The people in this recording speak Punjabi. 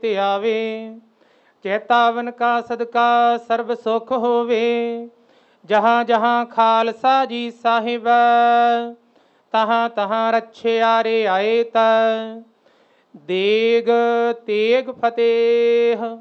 ਤੇ ਆਵੇ। ਚੇਤਾਵਨ ਕਾ ਸਦਕਾ ਸਰਬ ਸੁਖ ਹੋਵੇ। ਜਹਾਂ ਜਹਾਂ ਖਾਲਸਾ ਜੀ ਸਾਹਿਬ, ਤਹਾਂ ਤਹਾਂ ਰਛਿਆਰੇ ਆਏ ਤਾ। ਦੇਗ ਤੇਗ ਫਤਿਹ।